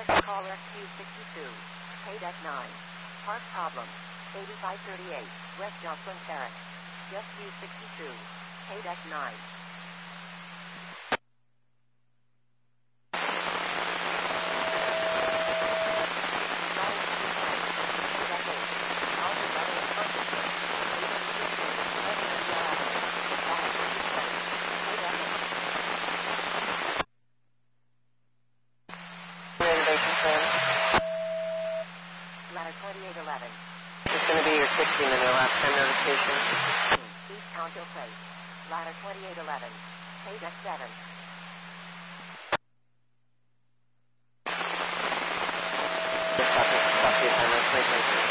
Special call SQ62. Pay deck 9. Park problem. 8538. West Joplin Terrace. SQ62. Pay deck 9. Ladder 2811. It's going to be your 16-minute last time notification. East Townhill Place. Ladder 2811. Pay deck 7. Just stop your timer.